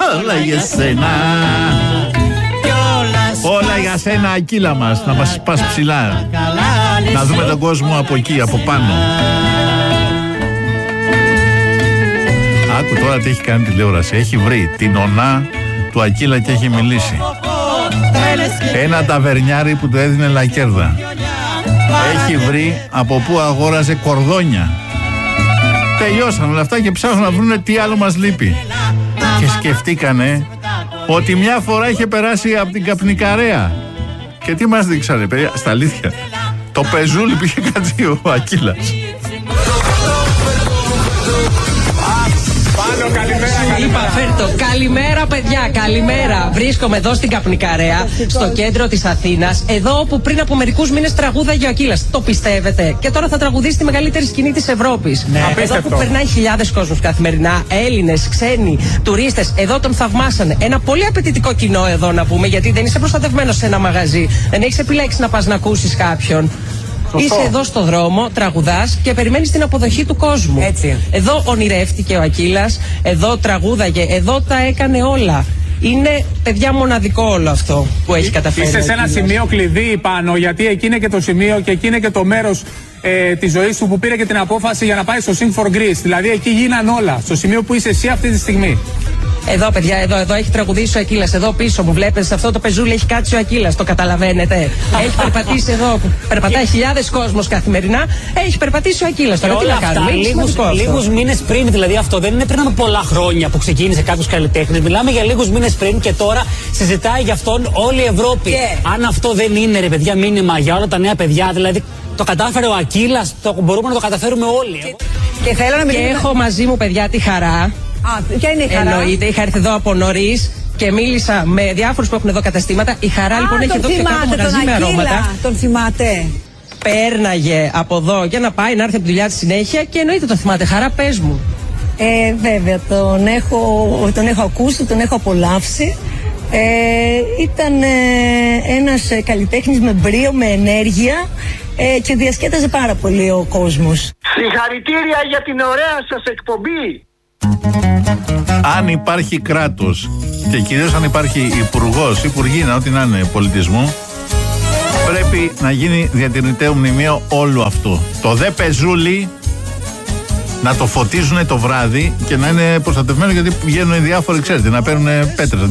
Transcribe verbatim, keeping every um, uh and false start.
όλα για σένα. Όλα για σένα, Ακύλα μας. Να μας πας ψηλά. Να δούμε τον κόσμο από εκεί, από πάνω. Άκου τώρα τι έχει κάνει τηλεόραση. Έχει βρει την ονά του Ακύλα και έχει μιλήσει. Ένα ταβερνιάρι που του έδινε λακέρδα. Έχει βρει από πού αγόραζε κορδόνια. Τελειώσαν όλα αυτά και ψάχνουν να βρουν τι άλλο μας λείπει. Και σκεφτήκανε ότι μια φορά είχε περάσει από την Καπνικαρέα. Και τι μας δείξανε, παιδιά, στα αλήθεια. Το πεζούλι που είχε κάτσει ο Ακύλας. Είπα, φέρτο. Καλημέρα, παιδιά, καλημέρα. Βρίσκομαι εδώ στην Καπνικαρέα, στο κέντρο της Αθήνας. Εδώ όπου πριν από μερικούς μήνες τραγούδαγε ο Ακύλας. Το πιστεύετε? Και τώρα θα τραγουδήσει τη μεγαλύτερη σκηνή της Ευρώπης. Ναι, εδώ που περνάει χιλιάδες κόσμος καθημερινά, Έλληνες, ξένοι, τουρίστες. Εδώ τον θαυμάσανε. Ένα πολύ απαιτητικό κοινό εδώ να πούμε, γιατί δεν είσαι προστατευμένος σε ένα μαγαζί. Δεν έχεις επιλέξει να πας να ακούσεις κάποιον. Σωστό. Είσαι εδώ στο δρόμο, τραγουδάς και περιμένεις την αποδοχή του κόσμου. Έτσι. Εδώ ονειρεύτηκε ο Ακύλας, εδώ τραγούδαγε, εδώ τα έκανε όλα. Είναι, παιδιά, μοναδικό όλο αυτό που έχει καταφέρει. Είσαι σε ένα σημείο κλειδί πάνω, γιατί εκεί είναι και το σημείο και εκεί είναι και το μέρος ε, της ζωής σου που πήρε και την απόφαση για να πάει στο Sing for Greece. Δηλαδή εκεί γίναν όλα, στο σημείο που είσαι εσύ αυτή τη στιγμή. Εδώ, παιδιά, εδώ, εδώ έχει τραγουδήσει ο Ακύλας. Εδώ πίσω μου βλέπετε, σε αυτό το πεζούλι έχει κάτσει ο Ακύλας. Το καταλαβαίνετε? Έχει περπατήσει εδώ, που περπατάει χιλιάδες κόσμος καθημερινά. Έχει περπατήσει ο Ακύλας. Τώρα τι να κάνουμε? Λίγους, λίγους μήνες πριν, δηλαδή αυτό δεν είναι πριν από πολλά χρόνια που ξεκίνησε κάποιος καλλιτέχνης. Μιλάμε για λίγους μήνες πριν και τώρα συζητάει για αυτόν όλη η Ευρώπη. Yeah. Αν αυτό δεν είναι, ρε παιδιά, μήνυμα για όλα τα νέα παιδιά, δηλαδή το κατάφερε ο Ακύλας, το μπορούμε να το καταφέρουμε όλοι. Και, και θέλω να μιλήσω. Και έχω μαζί μου, παιδιά, τη χαρά. Α, ποια είναι η χαρά? Εννοείται, είχα έρθει εδώ από νωρίς και μίλησα με διάφορους που έχουν εδώ καταστήματα. Η χαρά Α, λοιπόν έχει εδώ και κάτω μαγαζί με αρώματα. Τον θυμάται? Πέρναγε από εδώ για να πάει να έρθει από τη δουλειά τη συνέχεια και εννοείται το θυμάται. Χαρά, πες μου. Ε, βέβαια, τον έχω, τον έχω ακούσει, τον έχω απολαύσει. Ε, ήταν ε, ένας ε, καλλιτέχνης με μπρίο, με ενέργεια ε, και διασκέταζε πάρα πολύ ο κόσμος. Συγχαρητήρια για την ωραία σας εκπομπή. Αν υπάρχει κράτος και κυρίως αν υπάρχει υπουργός, υπουργίνα, ό,τι να είναι, πολιτισμού, πρέπει να γίνει διατηρηταίο μνημείο όλο αυτό. Το δε πεζούλι να το φωτίζουν το βράδυ και να είναι προστατευμένο, γιατί βγαίνουν διάφοροι, ξέρετε, να παίρνουν πέτρες.